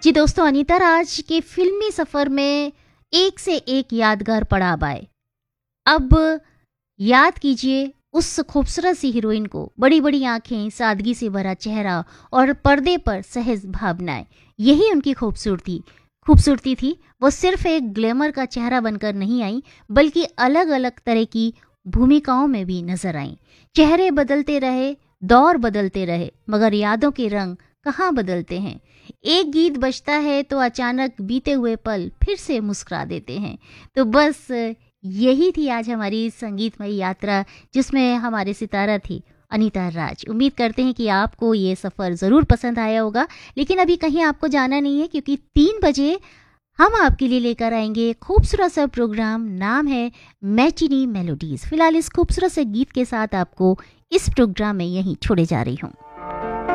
जी दोस्तों, अनीता राज के फिल्मी सफर में एक से एक यादगार पड़ाव आए। अब याद कीजिए उस खूबसूरत सी हीरोइन को, बड़ी बड़ी आंखें, सादगी से भरा चेहरा और पर्दे पर सहज भावनाएं, यही उनकी खूबसूरती थी। वो सिर्फ एक ग्लैमर का चेहरा बनकर नहीं आई, बल्कि अलग अलग तरह की भूमिकाओं में भी नजर आई। चेहरे बदलते रहे, दौर बदलते रहे, मगर यादों के रंग कहाँ बदलते हैं। एक गीत बजता है तो अचानक बीते हुए पल फिर से मुस्कुरा देते हैं। तो बस यही थी आज हमारी संगीतमयी यात्रा, जिसमें हमारे सितारा थी अनीता राज। उम्मीद करते हैं कि आपको ये सफ़र ज़रूर पसंद आया होगा। लेकिन अभी कहीं आपको जाना नहीं है, क्योंकि 3 बजे हम आपके लिए लेकर आएंगे खूबसूरत सा प्रोग्राम, नाम है मैटिनी मेलोडीज। फिलहाल इस खूबसूरत से गीत के साथ आपको इस प्रोग्राम में यहीं छोड़े जा रही हूँ।